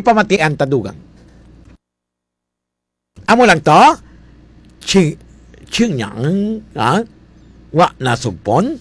pamatian tadugang. Amo lang to? Chinyang, ha? Wa nasugpon?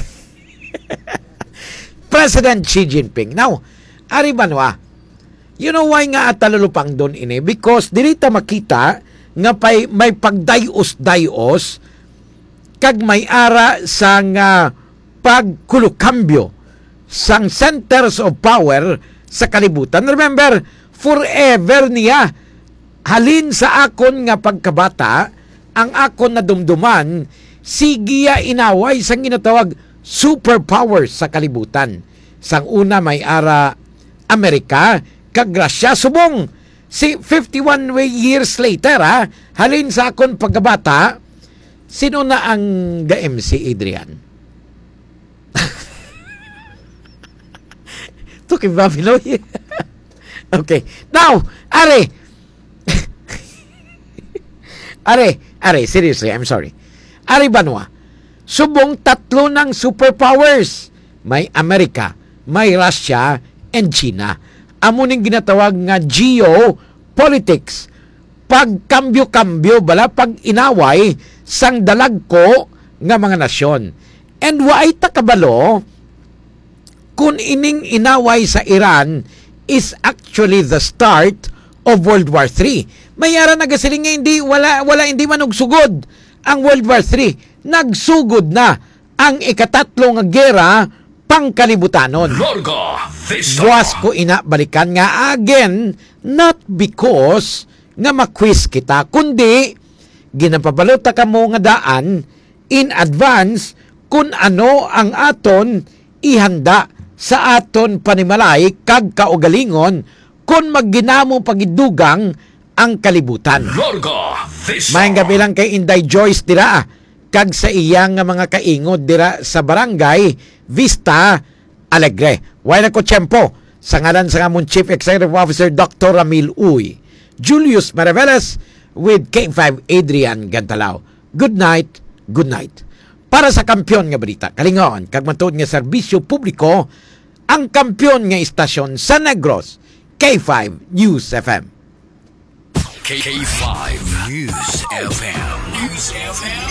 President Xi Jinping. Now, ari banwa, you know why nga atalulupang doon ini? Because dirita makita nga may pagdayos-dayos kag may ara sa nga pagkulukambyo sang centers of power sa kalibutan. Remember, forever niya halin sa akon nga pagkabata, ang akon na dumduman, sigiya inaway sang ginatawag superpowers sa kalibutan. Sang una may ara Amerika, kag Russia, subong si 51 years later, halin sa akon pagkabata, sino na ang ga-MC, Adrian? Tuking Babiloy. Okay. Now, seriously, I'm sorry. Ari banwa, subong tatlo ng superpowers. May Amerika, may Russia, and China. Amo ning ginatawag nga geopolitics. Pagkambyo-kambyo, pag-inaway, sang dalagko nga mga nasyon. And waay takabalo, kung ining inaway sa Iran is actually the start of World War III. Mayara nagasiling nga hindi man nagsugod ang World War III. Nagsugod na ang ikatatlo nga gera pangkalibutanon. Buwas ko inabalikan nga again, not because nga makwis kita, kundi ginapabalota ka mo nga daan in advance kung ano ang aton ihanda sa aton panimalay kag kaugalingon kung magginamo pagidugang ang kalibutan. Mayang gabi lang kay Inday Joyce dira kag sa iyang mga kaingod dira sa barangay Vista Alegre. Wala ko tiyempo sa ngalan sa among Chief Executive Officer Dr. Ramil Uy, Julius Maraveles with K5 Adrian Gantalao. Good night, good night. Para sa kampiyon nga balita, kalingaon kag matuod nga serbisyo publiko, ang kampiyon nga istasyon sa Negros, K5 News FM. K5 News FM. News FM.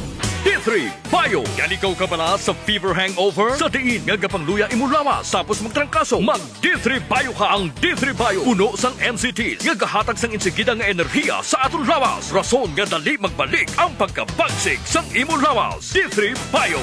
D3 Bio. Yan ikaw ka pala sa fever hangover? Sa diin nga gapangluya imulawas tapos magtrangkaso. Mag D3 Bio ka. Ang D3 Bio puno sang NCT nga gahatag sang insigida nga enerhiya sa aton lawas. Rason nga dali magbalik ang pagkabagsig sang imulawas. D3 Bio.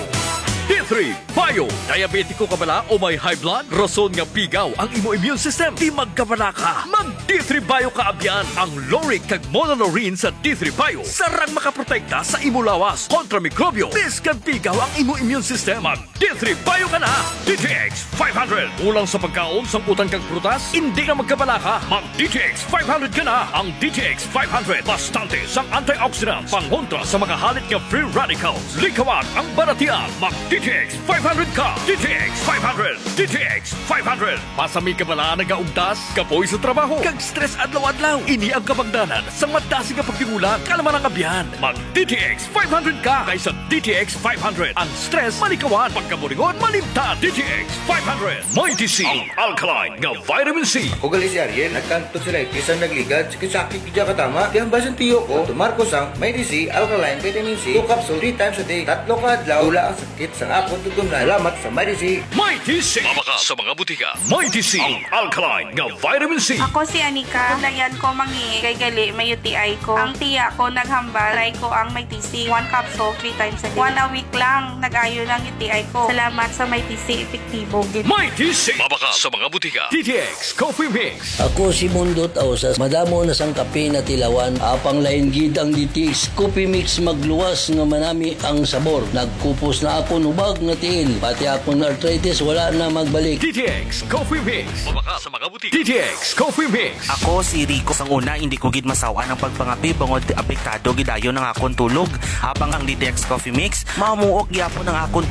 D3 Bio. Diabetiko ka bala o may high blood? Rason nga pigaw ang imo immune system. Di magkabala ka. Mag D3 Bio ka abyan. Ang Loric kag Monolorine sa D3 Bio. Sarang makaprotekta sa imo lawas kontra mikrobyo. Diskan pigaw ang imo immune system. Mag D3 Bio ka na. DTX 500. Ulang sa pagkaon sang utang kag prutas? Hindi ka magkabala ka. Mag DTX 500 ka na. Ang DTX 500 bastante sang antioxidants. Pangontra sa mga halit nga free radicals. Likawan ang baratian. Mag DTX 500 ka. DTX 500. DTX 500. Pasami ka bala nagaugdas, kapoy sa trabaho, kag stress adlaw-adlaw. Ini ang kabangdanan sa madasi nga pagtingulang kalaman ang abyan. Mag DTX 500 ka kaysa DTX 500. Ang stress malikawan, pagkaburingon malimtan. DTX 500. May DC ang alkaline nga vitamin C. Ako gali si Ariel, nagkanto sila isang nagligad, sakit kidya katama. Di ang basan tiyo ko, tumarko sang May DC alkaline vitamin C. 2 capsule 3 times a day. 3 ka adlaw, wala ang sakit sa akong tutunan. Salamat sa May DC. May DC. Mabaka sa mga butika. May DC ang alkaline nga vitamin C. Ako si Anika. Layan ko mangi kay gali may UTI ko. Ang tiya ko naghambal. Try ko ang May DC. 1 capsule 3 times a day. 1 a week lang nag-ayo ng UTI ko. Salamat sa May DC. Epektibo. May DC. Mabaka sa mga butika. DTX Coffee Mix. Ako si Mundot Ausas. Madamo na sang kape na tilawan. Apang lain gid ang DTX Coffee Mix magluwas nga manami ang sabor. Nagkupos na ako nubag nga tiil. Pati akong arthritis wala na magbalik. DTX Coffee Mix. Mabaka sa mga butika. DTX Coffee Mix. Ako si Rico. Sang una, hindi ko gid masawa ng pagpangapi bangod apektado gidayon ng akong tulog. Habang ang DTX Coffee Mix, mamuok gyapon ang akong